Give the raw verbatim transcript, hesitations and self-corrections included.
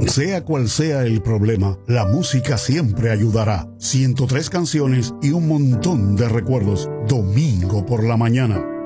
Sea cual sea el problema, la música siempre ayudará. ciento tres canciones y un montón de recuerdos. Domingo por la mañana.